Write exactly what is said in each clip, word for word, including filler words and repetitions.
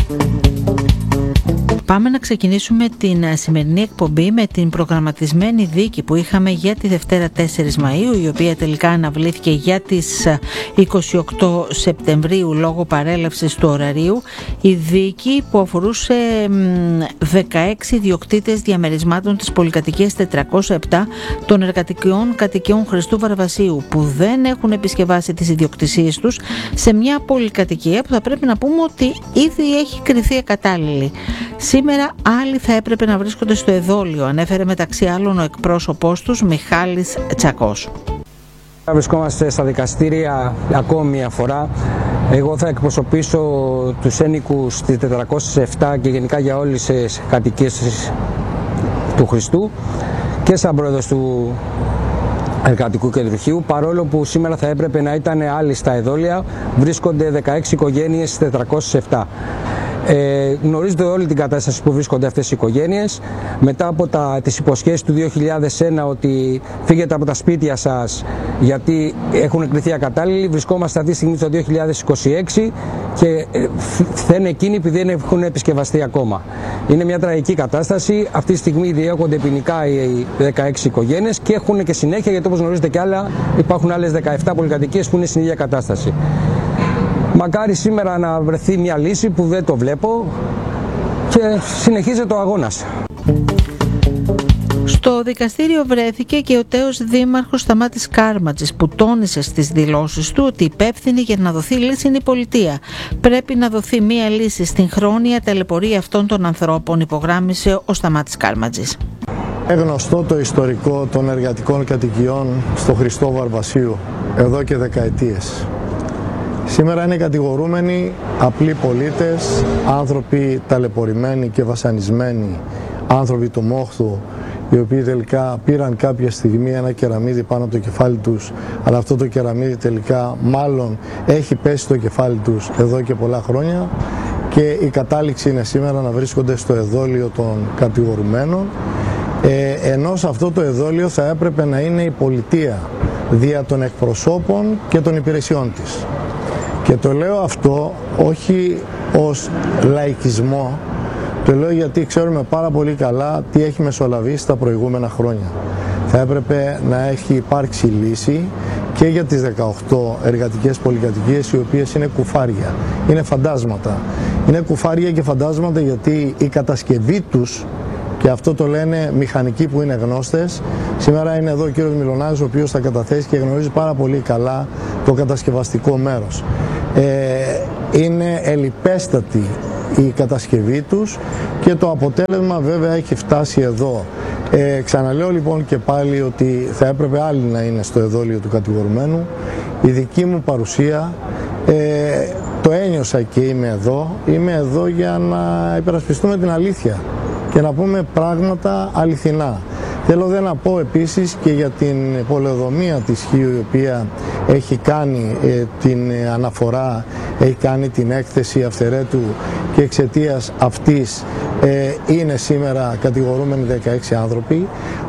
Πάμε να ξεκινήσουμε την σημερινή εκπομπή με την προγραμματισμένη δίκη που είχαμε για τη Δευτέρα τέσσερις Μαΐου, η οποία τελικά αναβλήθηκε για τις είκοσι οκτώ Σεπτεμβρίου λόγω παρέλευσης του ωραρίου. Η δίκη που αφορούσε δεκαέξι ιδιοκτήτες διαμερισμάτων της πολυκατοικίας τετρακόσια επτά των εργατικών κατοικιών Χριστού Βαρβασίου που δεν έχουν επισκευάσει τις ιδιοκτησίες τους σε μια πολυκατοικία που θα πρέπει να πούμε ότι ήδη έχει κριθεί ακατάλληλη. Σήμερα άλλοι θα έπρεπε να βρίσκονται στο εδόλιο, ανέφερε μεταξύ άλλων ο εκπρόσωπός τους Μιχάλης Τσακός. Βρισκόμαστε στα δικαστήρια ακόμη μια φορά. Εγώ θα εκπροσωπήσω τους ένοικους της τετρακόσια επτά και γενικά για όλες τις κατοικίες του Χριστού και σαν πρόεδρος του Εργατικού Κεντρουχείου, παρόλο που σήμερα θα έπρεπε να ήταν άλλοι στα εδόλια, βρίσκονται δεκαέξι οικογένειες στις τετρακόσια επτά. Ε, γνωρίζετε όλη την κατάσταση που βρίσκονται αυτές οι οικογένειες μετά από τα, τις υποσχέσεις του δύο χιλιάδες ένα ότι φύγετε από τα σπίτια σας γιατί έχουν εκριθεί ακατάλληλοι. Βρισκόμαστε αυτή τη στιγμή το δύο χιλιάδες είκοσι έξι και φταίνε εκείνοι επειδή δεν έχουν επισκευαστεί ακόμα. Είναι μια τραγική κατάσταση. Αυτή τη στιγμή διώκονται ποινικά οι δεκαέξι οικογένειες και έχουν και συνέχεια, γιατί όπως γνωρίζετε κι άλλα υπάρχουν άλλες δεκαεπτά πολυκατοικίες που είναι στην ίδια κατάσταση. Μακάρι σήμερα να βρεθεί μια λύση που δεν το βλέπω και συνεχίζεται ο αγώνας. Στο δικαστήριο βρέθηκε και ο τέος δήμαρχος Σταμάτης Κάρματζης που τόνισε στις δηλώσεις του ότι υπεύθυνη για να δοθεί λύση είναι η πολιτεία. Πρέπει να δοθεί μια λύση στην χρόνια ταλαιπωρία αυτών των ανθρώπων, υπογράμμισε ο Σταμάτης Κάρματζης. Είναι γνωστό το ιστορικό των εργατικών κατοικιών στο Χριστό Βαρβασίου εδώ και δεκαετίες. Σήμερα είναι κατηγορούμενοι απλοί πολίτες, άνθρωποι ταλαιπωρημένοι και βασανισμένοι, άνθρωποι του μόχθου, οι οποίοι τελικά πήραν κάποια στιγμή ένα κεραμίδι πάνω από το κεφάλι τους, αλλά αυτό το κεραμίδι τελικά μάλλον έχει πέσει στο κεφάλι τους εδώ και πολλά χρόνια και η κατάληξη είναι σήμερα να βρίσκονται στο εδόλιο των κατηγορουμένων, ε, ενώ σε αυτό το εδόλιο θα έπρεπε να είναι η πολιτεία δια των εκπροσώπων και των υπηρεσιών της. Και το λέω αυτό όχι ως λαϊκισμό, το λέω γιατί ξέρουμε πάρα πολύ καλά τι έχει μεσολαβήσει τα προηγούμενα χρόνια. Θα έπρεπε να έχει υπάρξει λύση και για τις δεκαοκτώ εργατικές πολυκατοικίες οι οποίες είναι κουφάρια, είναι φαντάσματα. Είναι κουφάρια και φαντάσματα γιατί η κατασκευή τους, και αυτό το λένε μηχανικοί που είναι γνώστες. Σήμερα είναι εδώ ο κύριος Μιλωνάζης, ο οποίος θα καταθέσει και γνωρίζει πάρα πολύ καλά το κατασκευαστικό μέρος. Ε, είναι ελιπέστατη η κατασκευή τους και το αποτέλεσμα βέβαια έχει φτάσει εδώ. Ε, ξαναλέω λοιπόν και πάλι ότι θα έπρεπε άλλοι να είναι στο εδόλιο του κατηγορουμένου. Η δική μου παρουσία, ε, το ένιωσα και είμαι εδώ, είμαι εδώ για να υπερασπιστούμε την αλήθεια και να πούμε πράγματα αληθινά. Θέλω δε να πω επίσης και για την πολεοδομία της Χίου, η οποία έχει κάνει ε, την αναφορά, έχει κάνει την έκθεση αυθαιρέτου και εξαιτίας αυτής ε, είναι σήμερα κατηγορούμενοι δεκαέξι άνθρωποι,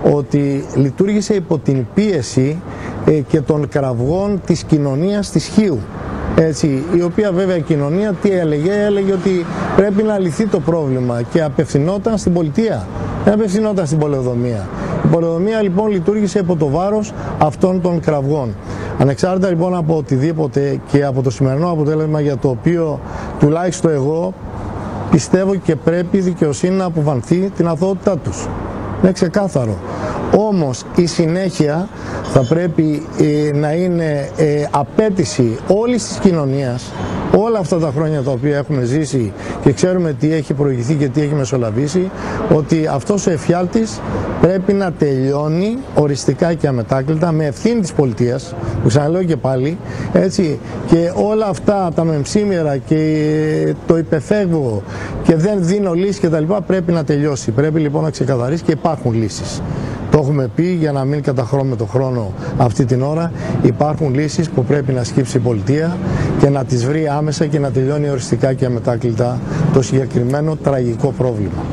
ότι λειτουργήσε υπό την πίεση ε, και των κραυγών της κοινωνίας της Χίου. Έτσι, η οποία βέβαια η κοινωνία τι έλεγε, έλεγε ότι πρέπει να λυθεί το πρόβλημα και απευθυνόταν στην πολιτεία, δεν απευθυνόταν στην πολεοδομία. Η πολεοδομία λοιπόν λειτουργήσε υπό το βάρος αυτών των κραυγών. Ανεξάρτητα λοιπόν από οτιδήποτε και από το σημερινό αποτέλεσμα, για το οποίο τουλάχιστον εγώ πιστεύω και πρέπει η δικαιοσύνη να αποβανθεί την αθωότητά τους. Είναι ξεκάθαρο. Όμως η συνέχεια θα πρέπει ε, να είναι ε, απέτηση όλης της κοινωνίας, όλα αυτά τα χρόνια τα οποία έχουμε ζήσει και ξέρουμε τι έχει προηγηθεί και τι έχει μεσολαβήσει, ότι αυτός ο εφιάλτης πρέπει να τελειώνει οριστικά και αμετάκλητα με ευθύνη της πολιτείας, που ξαναλέω και πάλι, έτσι, και όλα αυτά τα μεμψήμερα και το υπεφεύγω και δεν δίνω λύση κτλ. Πρέπει να τελειώσει. Πρέπει λοιπόν να ξεκαθαρίσει και υπάρχουν λύσεις. Το έχουμε πει για να μην καταχρώμε το χρόνο αυτή την ώρα. Υπάρχουν λύσεις που πρέπει να σκύψει η πολιτεία και να τις βρει άμεσα και να τελειώνει οριστικά και αμετάκλητα το συγκεκριμένο τραγικό πρόβλημα.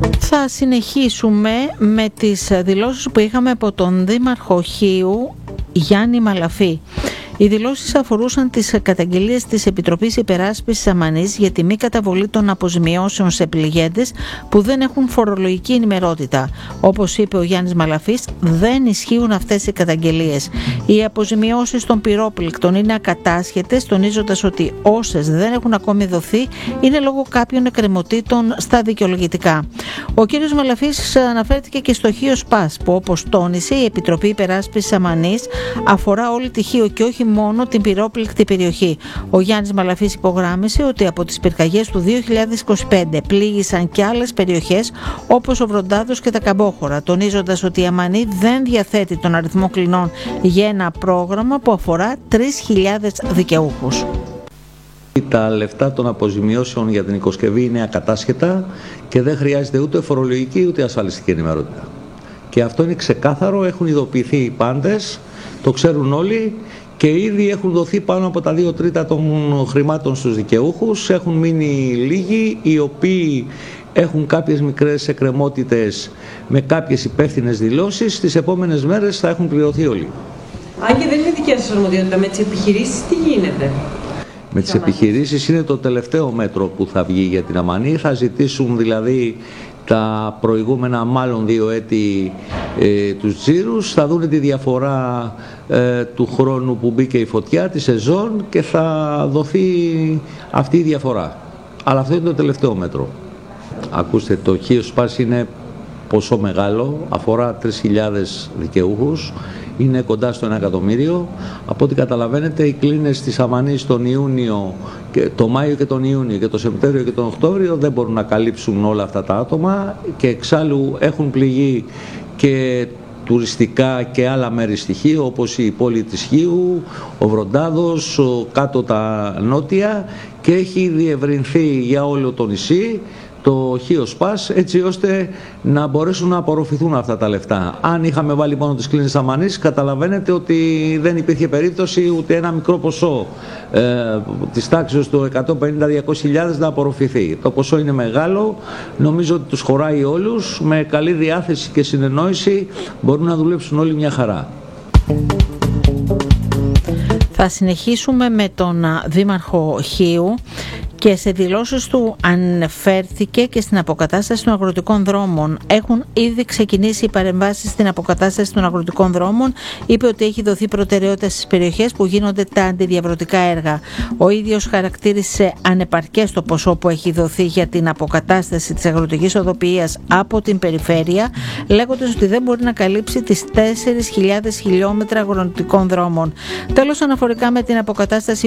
Θα συνεχίσουμε με τις δηλώσεις που είχαμε από τον Δήμαρχο Χίου, Γιάννη Μαλαφή. Οι δηλώσεις αφορούσαν τις καταγγελίες της Επιτροπής Υπεράσπισης Αμανής για τη μη καταβολή των αποζημιώσεων σε πληγέντες που δεν έχουν φορολογική ενημερότητα. Όπως είπε ο Γιάννης Μαλαφής, δεν ισχύουν αυτές οι καταγγελίες. Οι αποζημιώσεις των πυρόπληκτων είναι ακατάσχετες, τονίζοντας ότι όσες δεν έχουν ακόμη δοθεί είναι λόγω κάποιων εκκρεμωτήτων στα δικαιολογητικά. Ο κ. Μαλαφής αναφέρθηκε και στο Χίο Σπάς, που όπως τόνισε η Επιτροπή Υπεράσπισης Αμανής αφορά όλη τη Χίο και όχι μόνο την πυρόπληκτη περιοχή. Ο Γιάννης Μαλαφής υπογράμμισε ότι από τις πυρκαγιές του δύο χιλιάδες είκοσι πέντε πλήγησαν και άλλες περιοχές όπως ο Βροντάδος και τα Καμπόχωρα, τονίζοντας ότι η Αμανή δεν διαθέτει τον αριθμό κλινών για ένα πρόγραμμα που αφορά τρεις χιλιάδες δικαιούχους. Τα λεφτά των αποζημιώσεων για την οικοσκευή είναι ακατάσχετα και δεν χρειάζεται ούτε φορολογική ούτε ασφαλιστική ενημερότητα. Και αυτό είναι ξεκάθαρο, έχουν ειδοποιηθεί οι πάντες, το ξέρουν όλοι. Και ήδη έχουν δοθεί πάνω από τα δύο τρίτα των χρημάτων στους δικαιούχους. Έχουν μείνει λίγοι, οι οποίοι έχουν κάποιες μικρές εκκρεμότητες με κάποιες υπεύθυνες δηλώσεις. Τις επόμενες μέρες θα έχουν πληρωθεί όλοι. Αν και δεν είναι δικιά σας αρμοδιότητα, με τις επιχειρήσεις τι γίνεται? Με τις επιχειρήσεις είναι το τελευταίο μέτρο που θα βγει για την Αμανή. Θα ζητήσουν δηλαδή τα προηγούμενα μάλλον δύο έτη ε, τους τζίρους, θα δουν τη διαφορά ε, του χρόνου που μπήκε η φωτιά, τη σεζόν, και θα δοθεί αυτή η διαφορά. Αλλά αυτό είναι το τελευταίο μέτρο. Ακούστε, το Χίο Σπάς είναι ποσό μεγάλο, αφορά τρεις χιλιάδες δικαιούχους, είναι κοντά στο ένα εκατομμύριο. Από ό,τι καταλαβαίνετε, οι κλίνες της Αμανής τον Ιούνιο, και το Μάιο και τον Ιούνιο και τον Σεπτέμβριο και τον Οκτώβριο δεν μπορούν να καλύψουν όλα αυτά τα άτομα, και εξάλλου έχουν πληγεί και τουριστικά και άλλα μέρη στοιχείο, όπως η πόλη της Χίου, ο Βροντάδος, ο κάτω τα νότια, και έχει διευρυνθεί για όλο το νησί το Χίο Σπάς, έτσι ώστε να μπορέσουν να απορροφηθούν αυτά τα λεφτά. Αν είχαμε βάλει μόνο τις κλίνες Αμανής, καταλαβαίνετε ότι δεν υπήρχε περίπτωση ούτε ένα μικρό ποσό ε, της τάξης του εκατόν πενήντα με διακόσιες χιλιάδες να απορροφηθεί. Το ποσό είναι μεγάλο, νομίζω ότι τους χωράει όλους, με καλή διάθεση και συνεννόηση μπορούν να δουλέψουν όλοι μια χαρά. Θα συνεχίσουμε με τον Δήμαρχο Χίου. Και σε δηλώσεις του αναφέρθηκε και στην αποκατάσταση των αγροτικών δρόμων. Έχουν ήδη ξεκινήσει οι παρεμβάσεις στην αποκατάσταση των αγροτικών δρόμων. Είπε ότι έχει δοθεί προτεραιότητα στις περιοχές που γίνονται τα αντιδιαβρωτικά έργα. Ο ίδιος χαρακτήρισε ανεπαρκές το ποσό που έχει δοθεί για την αποκατάσταση της αγροτικής οδοποιίας από την περιφέρεια, λέγοντας ότι δεν μπορεί να καλύψει τις τέσσερις χιλιάδες χιλιόμετρα αγροτικών δρόμων. Τέλος, αναφορικά με την αποκατάσταση